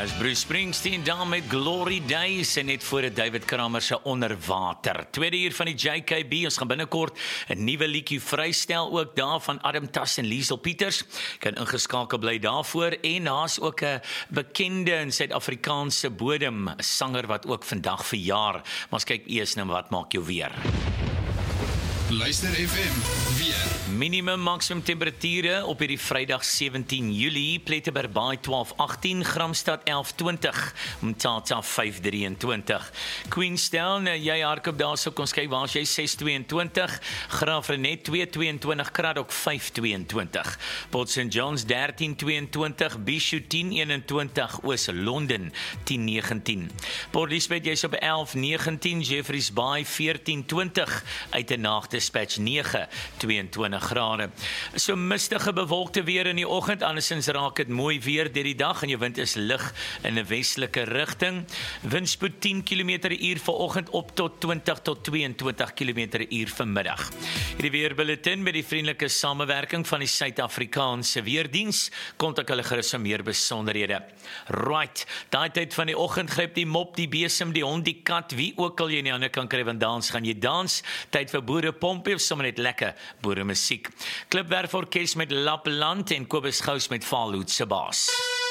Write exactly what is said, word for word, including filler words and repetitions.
As Bruce Springsteen daar met Glory Days en net voor het David Kramer se Onderwater. Tweede uur van die J K B, ons gaan binnekort 'n nuwe liedjie vrystel ook daar van Adam Tas en Liesel Pieters. Kan ingeskakel bly daarvoor en daar's ook 'n bekende in Suid-Afrikaanse bodem, 'n sanger wat ook vandag verjaar. Maar ons kyk eers na wat maak jou weer. Luister F M, weer. Minimum maksimum temperature op hierdie Vrydag sewentien Julie, Plettenberg Baai twaalf agtien, Gramstad elf twintig, Mthatha vyf drieëntwintig. Queenstown, jy hardloop daar so kon kyk waar jy ses tweeëntwintig, Graafrenet twee tweeëntwintig, Kraddock vyf tweeëntwintig, Port Saint John's dertien tweeëntwintig, Bishu tien eenentwintig, Oos-London tien negentien. Port Elizabeth jy's op elf negentien, Jeffreys Bay veertien twintig, Uitenaag Dispatch nege tweeëntwintig grade. So mistige bewolkte weer in die oggend, andersins raak dit mooi weer deur die dag en jou wind is lig in 'n westelike rigting. Windspoed tien kilometer per uur vanoggend op tot twintig tot tweeëntwintig kilometer per uur vanmiddag. Hierdie weerbulletin met die vriendelike samewerking van die Suid-Afrikaanse Weerdiens, kontak hulle gerus vir meer besonderhede. Right, daai tyd van die oggend gryp die mop, die besem, die hond, die kat, wie ook al jy in die hande kan kry, want dans gaan jy dans. Tyd vir boere pompie of sommer net lekker boere musiek. Klipwerf orkes met Lapland en Kobus Gous met Valhoed se baas.